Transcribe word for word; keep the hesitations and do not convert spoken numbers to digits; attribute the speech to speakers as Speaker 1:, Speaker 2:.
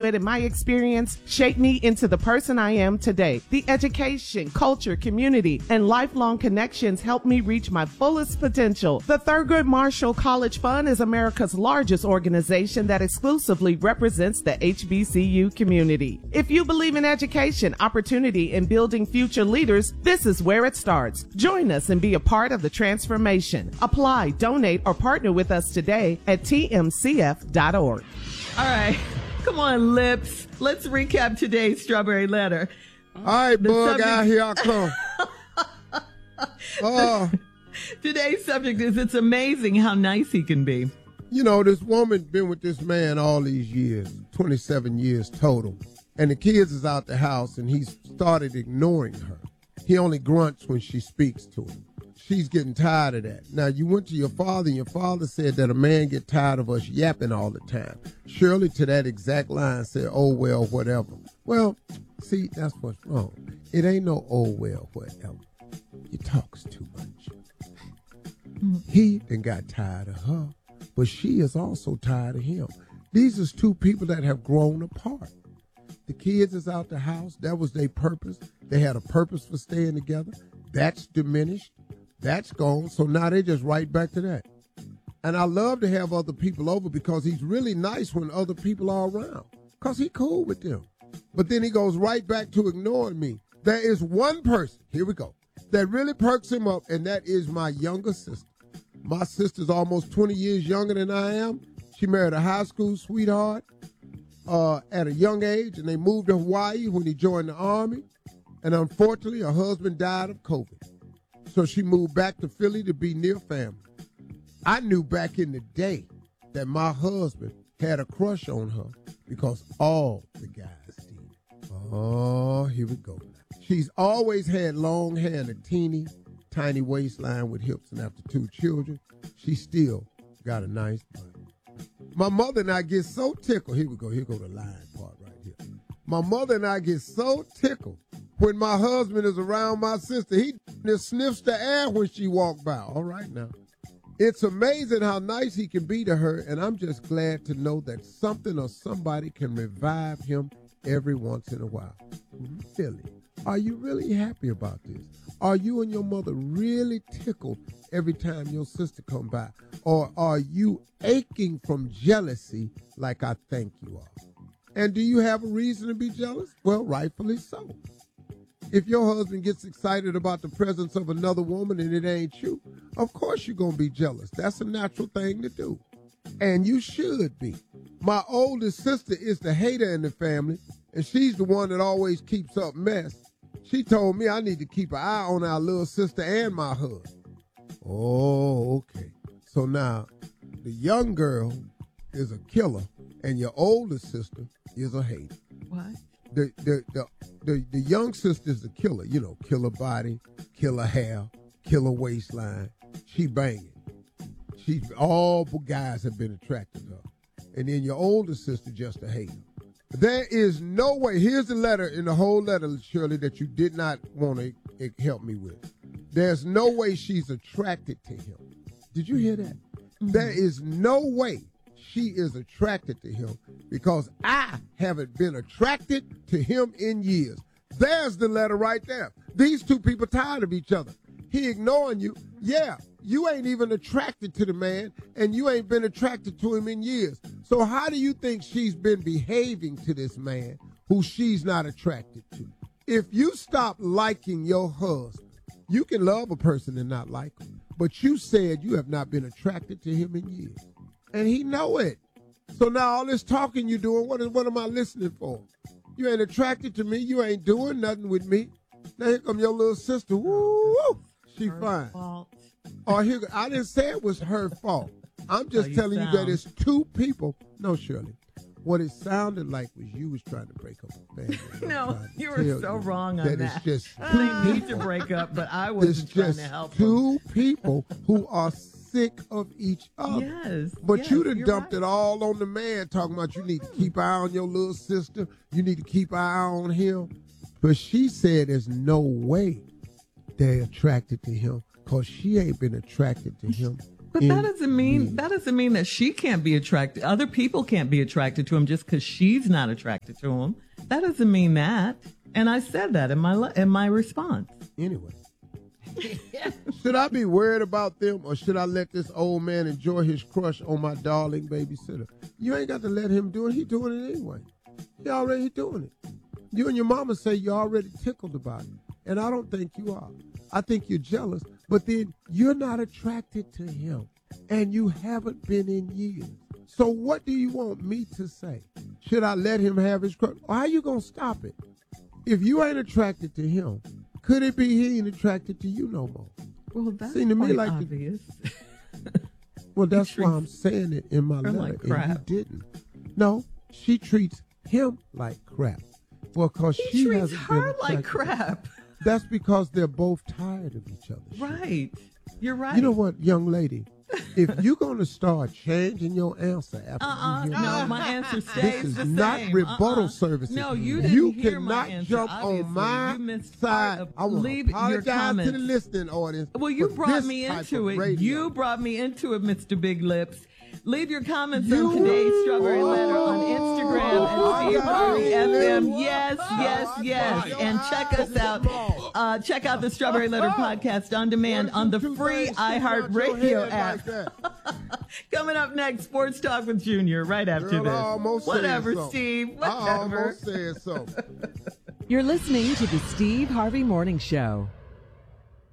Speaker 1: it and my experience shaped me into the person I am today. The education, culture, community, and lifelong connections helped me reach my fullest potential. The Thurgood Marshall College Fund is America's largest organization that exclusively represents the H B C U community. If you believe in education, opportunity, and building future leaders, this is where it starts. Join us and be a part of the transformation. Apply, donate, or partner with us today at T M C F dot org.
Speaker 2: All right. Come on, Lips. Let's recap today's Strawberry Letter.
Speaker 3: All right,
Speaker 2: The
Speaker 3: bug,
Speaker 2: subject-
Speaker 3: out here I come. Oh,
Speaker 2: Today's subject is it's amazing how nice he can be.
Speaker 3: you know, this woman been with this man all these years, twenty-seven years total. And the kids is out the house, and he's started ignoring her. He only grunts when she speaks to him. She's getting tired of that. Now, you went to your father, and your father said that a man get tired of us yapping all the time. Shirley, to that exact line, said, oh, well, whatever. Well, see, that's what's wrong. It ain't no oh, well, whatever. He talks too much. Mm-hmm. He done got tired of her, but she is also tired of him. These is two people that have grown apart. The kids is out the house. That was their purpose. They had a purpose for staying together. That's diminished. That's gone. So now they just right back to that. And I love to have other people over because he's really nice when other people are around because he cool with them. But then he goes right back to ignoring me. There is one person, here we go, that really perks him up, and that is my younger sister. My sister's almost twenty years younger than I am. She married a high school sweetheart uh, at a young age, and they moved to Hawaii when he joined the Army. And unfortunately, her husband died of COVID. So she moved back to Philly to be near family. I knew back in the day that my husband had a crush on her because all the guys did. Oh, here we go. She's always had long hair and a teeny, tiny waistline with hips, and after two children, she still got a nice butt. My mother and I get so tickled. Here we go. Here go the line part right here. My mother and I get so tickled when my husband is around my sister. He just sniffs the air when she walk by. All right now. It's amazing how nice he can be to her, and I'm just glad to know that something or somebody can revive him every once in a while. Philly, are you really happy about this? Are you and your mother really tickled every time your sister come by? Or are you aching from jealousy like I think you are? And do you have a reason to be jealous? Well, rightfully so. If your husband gets excited about the presence of another woman and it ain't you, of course you're going to be jealous. That's a natural thing to do. And you should be. My oldest sister is the hater in the family, and she's the one that always keeps up mess. She told me I need to keep an eye on our little sister and my husband. Oh, okay. So now, the young girl is a killer, and your older sister is a hater.
Speaker 2: What?
Speaker 3: The the the the, the young sister's a killer, you know, killer body, killer hair, killer waistline. She banging. She all guys have been attracted to her. And then your older sister just a hater. There is no way. Here's the letter in the whole letter, Shirley, that you did not want to help me with. There's no way she's attracted to him. Did you hear that? Mm-hmm. There is no way she is attracted to him because I haven't been attracted to him in years. There's the letter right there. These two people tired of each other. He ignoring you. Yeah, you ain't even attracted to the man, and you ain't been attracted to him in years. So how do you think she's been behaving to this man who she's not attracted to? If you stop liking your husband, you can love a person and not like him. But you said you have not been attracted to him in years. And he know it. So now all this talking you doing, what, is, what am I listening for? You ain't attracted to me. You ain't doing nothing with me. Now here come your little sister. Woo, woo. She
Speaker 2: her
Speaker 3: fine.
Speaker 2: Fault.
Speaker 3: Or here, I didn't say it was her fault. I'm just
Speaker 2: you
Speaker 3: telling you
Speaker 2: sound.
Speaker 3: that it's two people. No, Shirley. What it sounded like was you was trying to break up a family.
Speaker 2: No, you were so wrong on
Speaker 3: that.
Speaker 2: that.
Speaker 3: It's just
Speaker 2: They need to break up, but I
Speaker 3: It's
Speaker 2: wasn't trying
Speaker 3: just
Speaker 2: to help them.
Speaker 3: two people who are sick of each other.
Speaker 2: Yes.
Speaker 3: But
Speaker 2: yes,
Speaker 3: you done
Speaker 2: you're
Speaker 3: dumped
Speaker 2: right.
Speaker 3: it all on the man, talking about you need to keep an eye on your little sister. You need to keep an eye on him. But she said there's no way they're attracted to him because she ain't been attracted to him
Speaker 2: But that doesn't mean that doesn't mean that she can't be attracted. Other people can't be attracted to him just because she's not attracted to him. That doesn't mean that. And I said that in my in my response.
Speaker 3: Anyway, should I be worried about them, or should I let this old man enjoy his crush on my darling babysitter? You ain't got to let him do it. He doing it anyway. He already doing it. You and your mama say you're already tickled about it, and I don't think you are. I think you're jealous, but then you're not attracted to him, and you haven't been in years. So what do you want me to say? Should I let him have his crush? Or how you going to stop it? If you ain't attracted to him, could it be he ain't attracted to you no more?
Speaker 2: Well, that's
Speaker 3: Seem to me
Speaker 2: quite
Speaker 3: like
Speaker 2: obvious.
Speaker 3: The, well, that's why I'm saying it in my letter,
Speaker 2: like crap.
Speaker 3: and you didn't. No, she treats him like crap. Because
Speaker 2: He
Speaker 3: she
Speaker 2: treats
Speaker 3: hasn't
Speaker 2: her
Speaker 3: been
Speaker 2: like
Speaker 3: attracted.
Speaker 2: crap.
Speaker 3: That's because they're both tired of each other.
Speaker 2: Right. You're right.
Speaker 3: You know what, young lady? If you're going to start changing your answer after
Speaker 2: Uh-uh.
Speaker 3: you hear
Speaker 2: No,
Speaker 3: me,
Speaker 2: my answer stays
Speaker 3: this is
Speaker 2: the
Speaker 3: not
Speaker 2: same.
Speaker 3: rebuttal
Speaker 2: Uh-uh.
Speaker 3: services.
Speaker 2: No, you didn't
Speaker 3: You
Speaker 2: hear my
Speaker 3: cannot
Speaker 2: answer,
Speaker 3: jump
Speaker 2: obviously.
Speaker 3: on my
Speaker 2: You missed
Speaker 3: side.
Speaker 2: part of-
Speaker 3: I want
Speaker 2: leave
Speaker 3: to
Speaker 2: your
Speaker 3: apologize to
Speaker 2: comments.
Speaker 3: the listening audience.
Speaker 2: Well, you
Speaker 3: for
Speaker 2: brought
Speaker 3: this
Speaker 2: me
Speaker 3: type
Speaker 2: into
Speaker 3: of
Speaker 2: it.
Speaker 3: radio.
Speaker 2: You brought me into it, Mister Big Lips. Leave your comments
Speaker 3: You-
Speaker 2: on today's Strawberry Letter on
Speaker 3: Oh,
Speaker 2: Instagram
Speaker 3: I
Speaker 2: and Steve
Speaker 3: got
Speaker 2: Harvey
Speaker 3: it.
Speaker 2: F M.
Speaker 3: Oh,
Speaker 2: Yes, yes,
Speaker 3: I
Speaker 2: yes.
Speaker 3: got
Speaker 2: And
Speaker 3: it.
Speaker 2: check us out. Uh, check out the Strawberry Letter podcast on demand on the
Speaker 3: Two
Speaker 2: free
Speaker 3: things sticking out your
Speaker 2: iHeartRadio
Speaker 3: head
Speaker 2: app.
Speaker 3: like that.
Speaker 2: Coming up next, Sports Talk with Junior right after
Speaker 3: Girl, I
Speaker 2: this.
Speaker 3: almost said
Speaker 2: Whatever,
Speaker 3: something.
Speaker 2: Steve.
Speaker 3: I
Speaker 2: Whatever.
Speaker 3: almost said something.
Speaker 4: You're listening to the Steve Harvey Morning Show.